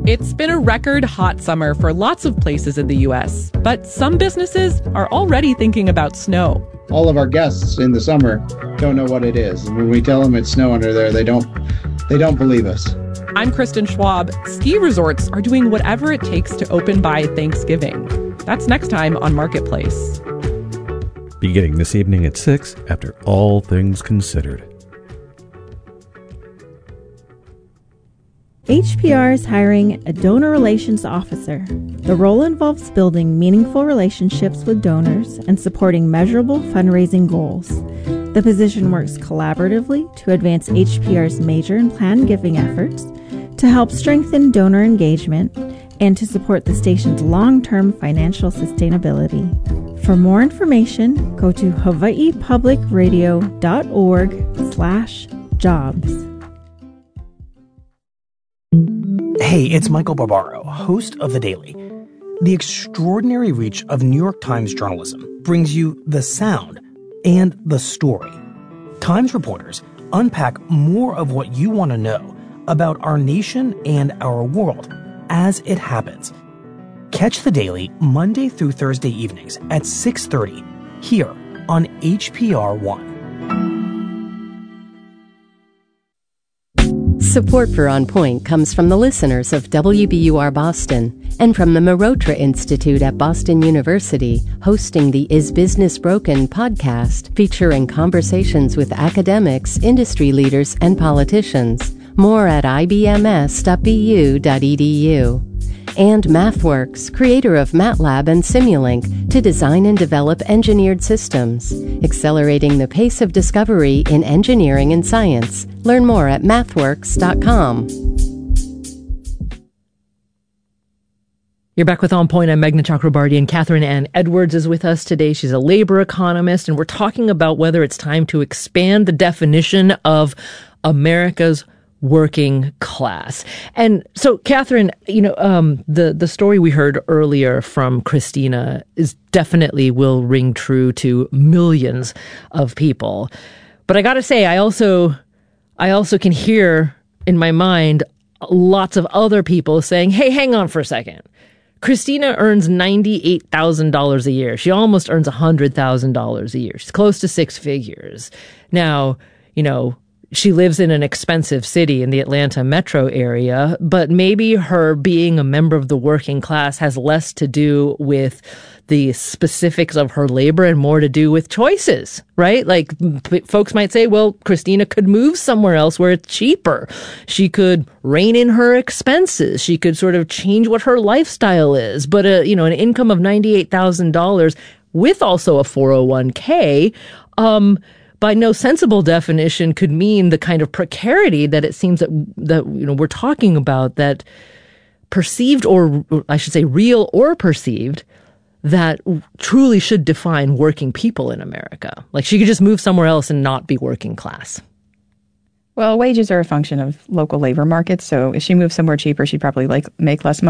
It's been a record hot summer for lots of places in the U.S., but some businesses are already thinking about snow. All of our guests in the summer don't know what it is. And when we tell them it's snow under there, they don't believe us. I'm Kristen Schwab. Ski resorts are doing whatever it takes to open by Thanksgiving. That's next time on Marketplace. Beginning this evening at 6 after All Things Considered. HPR is hiring a donor relations officer. The role involves building meaningful relationships with donors and supporting measurable fundraising goals. The position works collaboratively to advance HPR's major and planned giving efforts, to help strengthen donor engagement, and to support the station's long-term financial sustainability. For more information, go to hawaiipublicradio.org/jobs. Hey, it's Michael Barbaro, host of The Daily. The extraordinary reach of New York Times journalism brings you the sound and the story. Times reporters unpack more of what you want to know about our nation and our world as it happens. Catch The Daily Monday through Thursday evenings at 6:30 here on HPR One. Support for On Point comes from the listeners of WBUR Boston and from the Marotra Institute at Boston University, hosting the Is Business Broken podcast featuring conversations with academics, industry leaders, and politicians. More at ibms.bu.edu. And MathWorks, creator of MATLAB and Simulink, to design and develop engineered systems, accelerating the pace of discovery in engineering and science. Learn more at mathworks.com. You're back with On Point. I'm Meghna Chakrabarty, and Catherine Ann Edwards is with us today. She's a labor economist, and we're talking about whether it's time to expand the definition of America's working class. And so, Catherine, the story we heard earlier from Christina will ring true to millions of people. But I got to say, I also can hear in my mind lots of other people saying, hey, hang on for a second. Christina earns $98,000 a year. She almost earns $100,000 a year. She's close to six figures. Now, she lives in an expensive city in the Atlanta metro area, but maybe her being a member of the working class has less to do with the specifics of her labor and more to do with choices, right? Like folks might say, well, Christina could move somewhere else where it's cheaper. She could rein in her expenses. She could sort of change what her lifestyle is. But, an income of $98,000 with also a 401k, by no sensible definition could mean the kind of precarity that it seems that we're talking about, that perceived, or I should say real or perceived, that truly should define working people in America. Like she could just move somewhere else and not be working class. Well, wages are a function of local labor markets. So if she moved somewhere cheaper, she'd probably make less money.